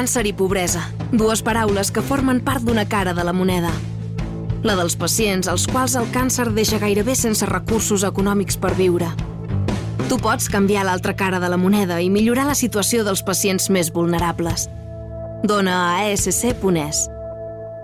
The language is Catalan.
càncer i pobresa, dues paraules que formen part d'una cara de la moneda. La dels pacients als quals el càncer deixa gairebé sense recursos econòmics per viure. Tu pots canviar l'altra cara de la moneda i millorar la situació dels pacients més vulnerables. Dona a ESC.es.